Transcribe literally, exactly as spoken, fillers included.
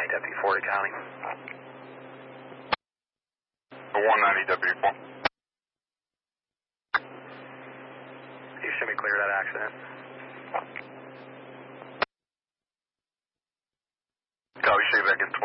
ninety, Deputy four to County. one ninety, Deputy four. You should be clear of that accident. Copy, should be back at